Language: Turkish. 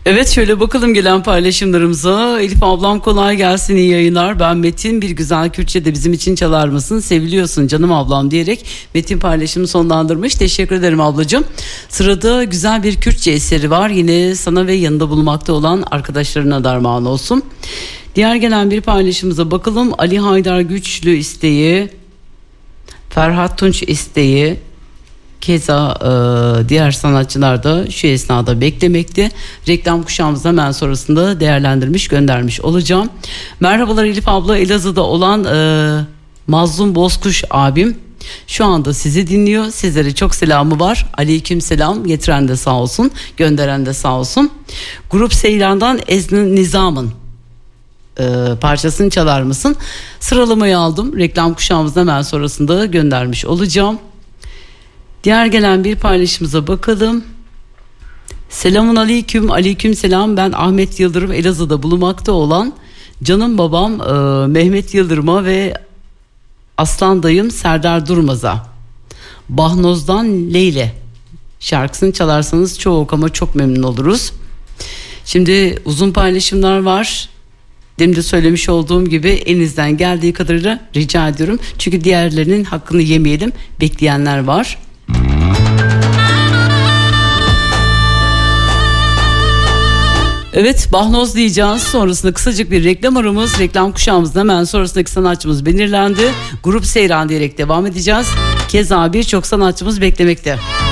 Evet, şöyle bakalım gelen paylaşımlarımıza. Elif ablam kolay gelsin, iyi yayınlar. Ben Metin, bir güzel Kürtçe de bizim için çalar mısın? Seviliyorsun canım ablam diyerek Metin paylaşımı sonlandırmış. Teşekkür ederim ablacığım. Sırada güzel bir Kürtçe eseri var. Yine sana ve yanında bulunmakta olan arkadaşlarına darman olsun. Diğer gelen bir paylaşımıza bakalım. Ali Haydar Güçlü isteği, Ferhat Tunç isteği, keza diğer sanatçılar da şu esnada beklemekte. Reklam kuşağımızda hemen sonrasında değerlendirmiş, göndermiş olacağım. Merhabalar Elif abla, Elazığ'da olan Mazlum Bozkuş abim şu anda sizi dinliyor. Sizlere çok selamı var. Aleyküm selam. Getiren de sağ olsun, gönderen de sağ olsun. Grup Seyran'dan Ezni Nizam'ın parçasını çalar mısın? Sıralamayı aldım. Reklam kuşağımızda hemen sonrasında göndermiş olacağım. Diğer gelen bir paylaşımıza bakalım. Selamun aleyküm, aleyküm selam. Ben Ahmet Yıldırım, Elazığ'da bulunmakta olan canım babam Mehmet Yıldırım'a ve aslan dayım Serdar Durmaz'a Bahnoz'dan Leyle şarkısını çalarsanız çok ama çok memnun oluruz. Şimdi uzun paylaşımlar var. Demin de söylemiş olduğum gibi elinizden geldiği kadarıyla rica ediyorum. Çünkü diğerlerinin hakkını yemeyelim. Bekleyenler var. Evet, Bahnoz diyeceğiz. Sonrasında kısacık bir reklam aramız. Reklam kuşağımızda hemen sonrasındaki sanatçımız belirlendi. Grup Seyran diyerek devam edeceğiz. Keza birçok sanatçımız beklemekte.